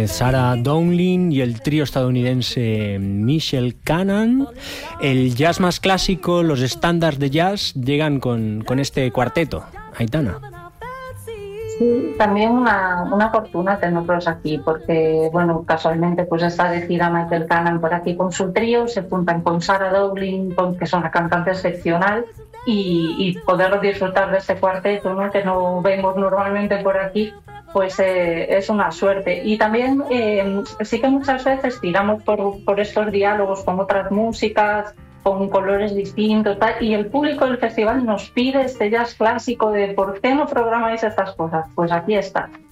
Sarah Dowling y el trío estadounidense Michelle Cannon. El jazz más clásico, los estándares de jazz, llegan con este cuarteto. Aitana. Sí, también una fortuna tenerlos aquí, porque, bueno, casualmente pues está de gira Michael Cannon por aquí con su trío, se juntan con Sarah Dowling, que es una cantante excepcional, y poderlo disfrutar de este cuarteto, ¿no?, que no vemos normalmente por aquí, pues es una suerte. Y también sí que muchas veces tiramos por estos diálogos con otras músicas, con colores distintos, tal, y el público del festival nos pide este jazz clásico de ¿por qué no programáis estas cosas? Pues aquí está.